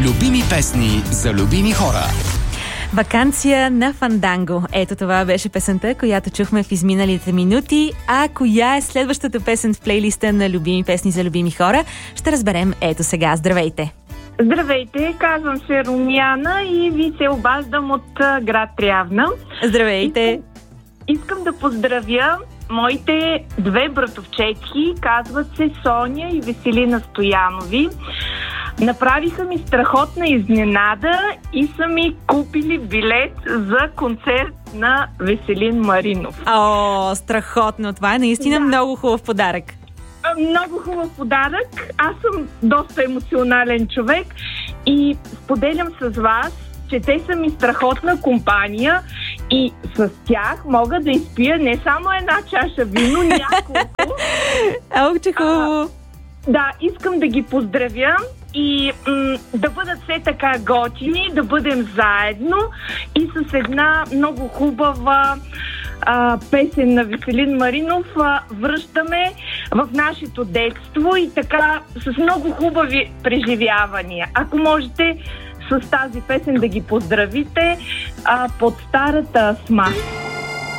Любими песни за любими хора. Ваканция на Фанданго. Ето това беше песента, която чухме в изминалите минути. А коя е следващата песен в плейлиста на любими песни за любими хора? Ще разберем ето сега. Здравейте! Здравейте, казвам се Румяна и ви се обаждам от град Трявна. Здравейте! Искам да поздравя моите две братовчетки, казват се Соня и Веселина Стоянови. Направиха ми страхотна изненада и са ми купили билет за концерт на Веселин Маринов. О, страхотно! Това е наистина много хубав подарък. Много хубав подарък. Аз съм доста емоционален човек и споделям с вас, че те са ми страхотна компания и с тях мога да изпия не само една чаша вино, няколко. Че хубаво! Да, искам да ги поздравя и да бъдат все така готини, да бъдем заедно и с една много хубава песен на Веселин Маринов връщаме в нашето детство и така с много хубави преживявания. Ако можете с тази песен да ги поздравите под старата АСМА.